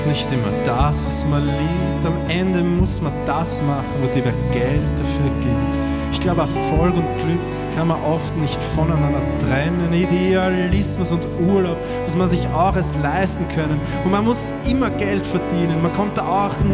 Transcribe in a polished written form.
Nicht immer das, was man liebt. Am Ende muss man das machen, wo dir wer Geld dafür gibt. Ich glaube, Erfolg und Glück kann man oft nicht voneinander trennen. Idealismus und Urlaub, was man sich auch erst leisten können. Und man muss immer Geld verdienen. Man kommt da auch